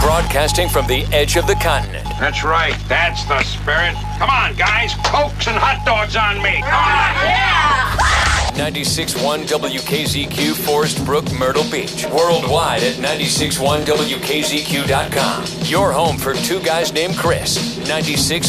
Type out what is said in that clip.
Broadcasting from the edge of the continent. That's right. That's the spirit. Come on, guys. Cokes and hot dogs on me. Come on. Yeah! 96.1 WKZQ, Forest Brook, Myrtle Beach. Worldwide at 96.1WKZQ.com. Your home for two guys named Chris. 96.